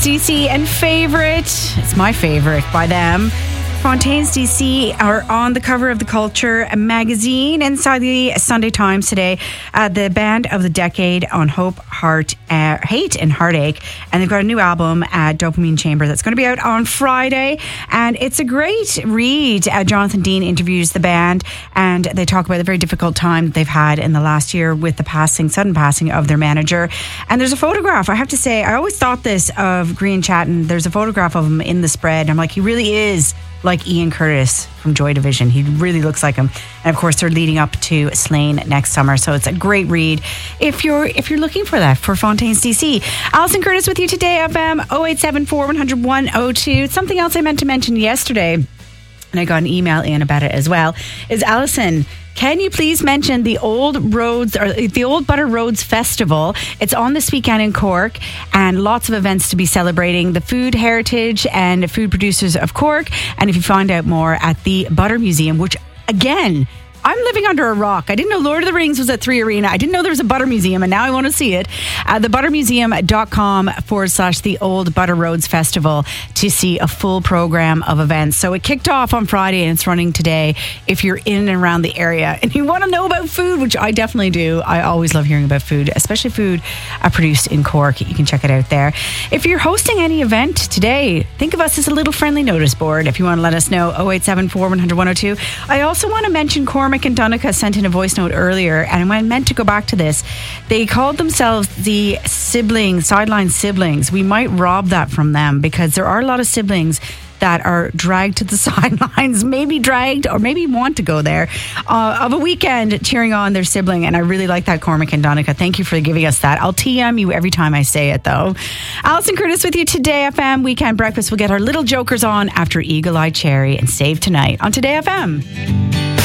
DC and Favorite. It's my favorite by them. Fontaines DC are on the cover of the Culture magazine inside the Sunday Times today. The band of the decade on Hope, Hate and Heartache. And they've got a new album at Dopamine Chamber that's going to be out on Friday. And it's a great read. Jonathan Dean interviews the band and they talk about the very difficult time that they've had in the last year with the sudden passing of their manager. And there's a photograph. I have to say, I always thought this of Grian Chatton. There's a photograph of him in the spread. I'm like, he really is like Ian Curtis from Joy Division. He really looks like him. And of course, they're leading up to Slane next summer. So it's a great read if you're looking for that for Fontaines DC. Alison Curtis with you today, FM 0874 100 102. It's something else I meant to mention yesterday, and I got an email in about it as well, is Alison, can you please mention the Old Butter Roads Festival? It's on this weekend in Cork and lots of events to be celebrating the food heritage and food producers of Cork. And if you find out more at the Butter Museum, which again, I'm living under a rock. I didn't know Lord of the Rings was at 3 Arena. I didn't know there was a Butter Museum, and now I want to see it. Thebuttermuseum.com/the Old Butter Roads Festival to see a full program of events. So it kicked off on Friday and it's running today. If you're in and around the area and you want to know about food, which I definitely do. I always love hearing about food, especially food produced in Cork. You can check it out there. If you're hosting any event today, think of us as a little friendly notice board. If you want to let us know, 0874 100 102. I also want to mention Cormac and Donica sent in a voice note earlier, and I meant to go back to this. They called themselves the sideline siblings. We might rob that from them because there are a lot of siblings that are dragged to the sidelines, maybe dragged or maybe want to go there, of a weekend cheering on their sibling. And I really like that, Cormac and Donica. Thank you for giving us that. I'll TM you every time I say it, though. Alison Curtis with you today, FM Weekend Breakfast. We'll get our little jokers on after Eagle Eye Cherry and Save Tonight on Today FM.